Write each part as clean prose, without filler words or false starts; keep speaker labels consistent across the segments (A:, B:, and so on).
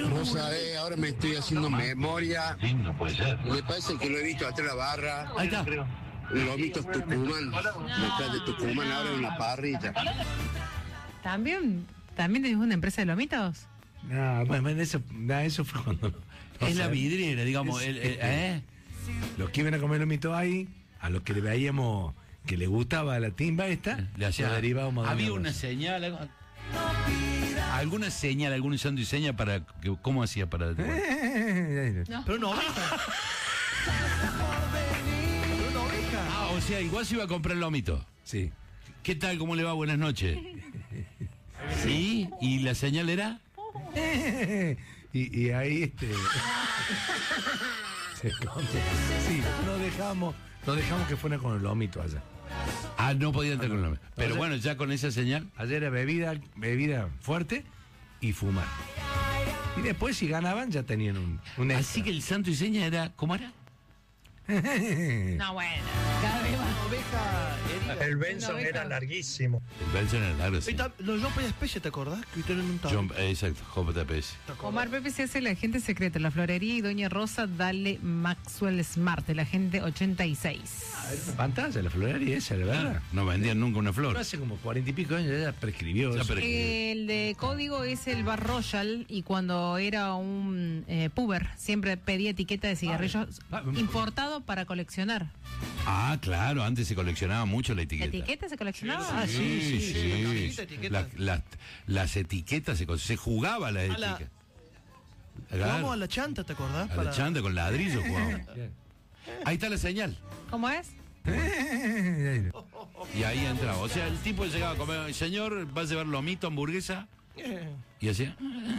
A: No sabés, ahora me estoy haciendo memoria.
B: Sí, no puede ser.
A: Me parece que lo he visto hasta en la barra.
B: Ahí está.
A: Lomitos Tucumán. Local de Tucumán, ahora en una parrilla.
C: ¿También tenés una empresa de lomitos?
D: No, bueno, eso fue cuando...
E: Es la vidriera, digamos.
D: Los que iban a comer lomitos ahí, a los que le veíamos que le gustaba la timba esta,
E: Le hacía,
D: lo derivábamos de
E: había
D: Doña
E: una
D: Rosa.
E: señal, alguna señal, algún santo y seña para que, ¿cómo hacía para?
F: Pero no,
E: Ah, o sea, igual se iba a comprar lomito.
D: Sí.
E: ¿Qué tal? ¿Cómo le va? Buenas noches. ¿Sí? ¿Y la señal era?
D: y ahí sí, no dejamos que fuera con el lomito allá.
E: Ah, no podía entrar con el lomito. Pero bueno, ya con esa señal.
D: Ayer era bebida fuerte y fumar. Y después si ganaban ya tenían un extra.
E: Así que el santo y seña era, ¿cómo era?
C: No, bueno. Cada vez más.
G: El Benson era larguísimo.
E: El Benson era largo, sí.
F: Los John Pay Especie, ¿te acordás? Que tienen un
E: Exacto, JPS.
C: Omar Pepe se hace el agente secreto, la florería y Doña Rosa, dale Maxwell Smart, el agente 86.
D: Era una pantalla, la florería esa, la verdad.
E: No vendían nunca una flor.
D: Pero hace como 40 y pico años ya prescribió.
E: Ya
D: eso.
C: El de código es el Bar Royal y cuando era un puber siempre pedía etiqueta de cigarrillos importado para coleccionar.
E: Ah, claro, antes se coleccionaba mucho la
C: ¿La
E: etiqueta.
C: etiqueta se coleccionaba?
E: Ah, sí. Las etiquetas se jugaba la etiqueta.
F: Jugamos a la chanta, ¿te acordás?
E: A la chanta con ladrillos jugábamos. Ahí está la señal.
C: ¿Cómo es?
E: Y ahí entraba. O sea, el tipo llegaba a comer, señor, va a llevar lomito, hamburguesa. Y hacía.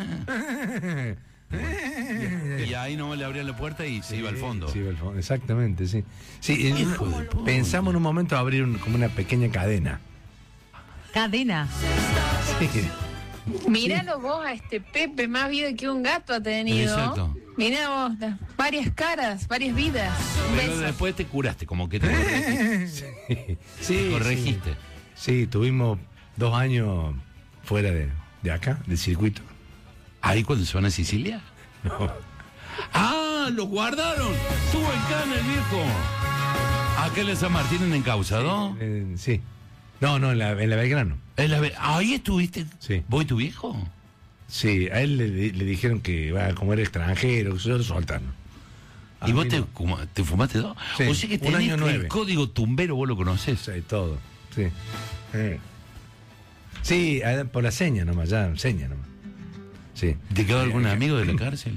E: Y ahí no le abrían la puerta y se iba al fondo.
D: Sí, iba al fondo, exactamente, sí. Sí, pensamos en un momento abrir como una pequeña cadena.
C: Cadena.
D: Sí.
H: Míralo vos a este Pepe, más vida que un gato ha tenido.
E: Exacto.
H: Mirá vos, varias caras, varias vidas. Un
E: Pero
H: beso.
E: después te curaste, como que te corregiste.
D: Sí,
E: Corregiste.
D: Sí, tuvimos 2 años fuera de acá, del circuito.
E: ¿Ahí cuando se van a Sicilia?
D: No.
E: ¡Ah! ¡Los guardaron! ¡Estuvo en Cana el viejo! ¿Aquel en San Martín en Encausado?
D: Sí. No, en la Belgrano.
E: ¿Ahí estuviste?
D: Sí.
E: ¿Vos y tu viejo?
D: Sí, a él le dijeron que como era extranjero, que se lo soltaron.
E: ¿Y vos te fumaste 2?
D: Sí,
E: O sea que
D: un
E: tenés
D: año 9.
E: el código tumbero, vos lo conocés.
D: Sí, todo. Sí. Sí, por la seña nomás, seña nomás. Sí.
E: ¿Te quedó algún amigo de la cárcel?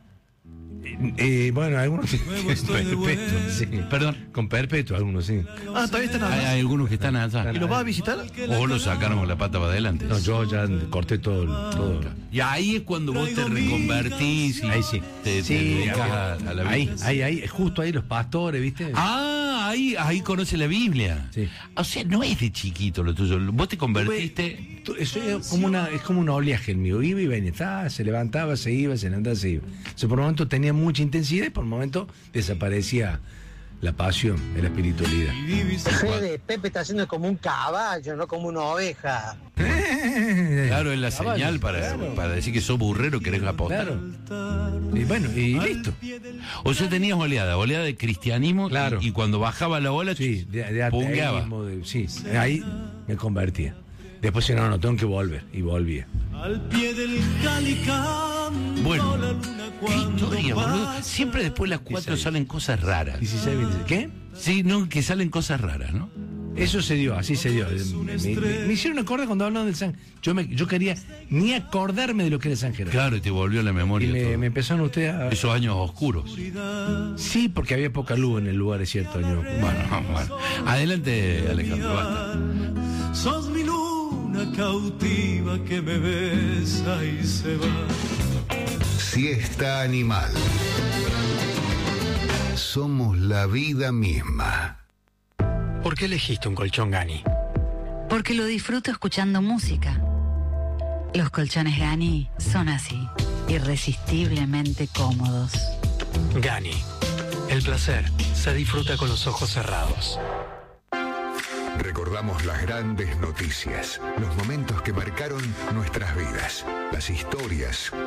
D: Bueno, algunos sí. Perpetuo, sí.
E: Perdón.
D: Con perpetuo, algunos sí.
F: Ah, todavía están allá.
E: Hay algunos que están allá.
F: ¿Y los vas a visitar?
E: O lo sacaron con la pata para adelante.
D: No, yo ya corté todo.
E: Y ahí es cuando vos te reconvertís y
D: Ahí sí.
E: te dedicás a la vida.
D: Ahí, justo ahí los pastores, ¿viste?
E: Ah, ahí conoce la Biblia.
D: Sí.
E: O sea, no es de chiquito lo tuyo. Vos te convertiste.
D: Eso es como un oleaje el mío. Iba y venía, se levantaba, se iba, se levantaba, se iba. O sea, por un momento tenía mucha intensidad y por un momento desaparecía la pasión, la espiritualidad.
G: Fede, Pepe está haciendo como un caballo, no como una oveja.
E: Claro, es la
D: Caballo,
E: señal para decir que sos burrero, querés apostar.
D: Claro. Y bueno, y listo.
E: O sea, tenías oleada de cristianismo.
D: Claro.
E: Y cuando bajaba la ola,
D: Sí, de
E: pungueaba.
D: ateísmo, sí, ahí me convertía. Después si no, tengo que volver. Y volvía.
I: Al pie del Calicán.
E: Bueno,
I: la luna
E: qué historia,
I: cuando
E: boludo.
I: pasa.
E: Siempre después de las 4
D: 16.
E: salen cosas raras.
D: 16, 26. ¿Qué?
E: Sí, no, que salen cosas raras, ¿no?
D: Eso se dio, así se dio. Me hicieron acordar cuando hablaban del San. Yo quería ni acordarme de lo que era San Gerardo.
E: Claro, y te volvió a la
D: Y
E: memoria todo.
D: me empezaron ustedes a...
E: Esos años oscuros.
D: Sí, porque había poca luz en el lugar, es cierto.
E: Bueno. Adelante, Alejandro, basta.
I: Sos mi luna cautiva que me besa y se va.
J: Siesta Animal. Somos la vida misma.
K: ¿Por qué elegiste un colchón Gani?
L: Porque lo disfruto escuchando música. Los colchones Gani son así, irresistiblemente cómodos.
K: Gani. El placer se disfruta con los ojos cerrados.
J: Recordamos las grandes noticias, los momentos que marcaron nuestras vidas, las historias